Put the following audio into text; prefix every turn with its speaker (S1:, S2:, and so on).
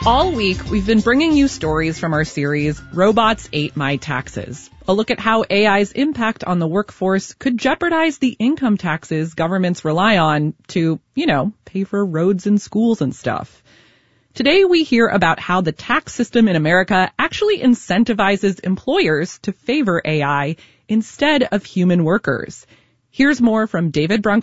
S1: All week, we've been bringing you stories from our series, Robots Ate My Taxes. A look at how AI's impact on the workforce could jeopardize the income taxes governments rely on to, pay for roads and schools and stuff. Today, we hear about how the tax system in America actually incentivizes employers to favor AI instead of human workers. Here's more from David Brancato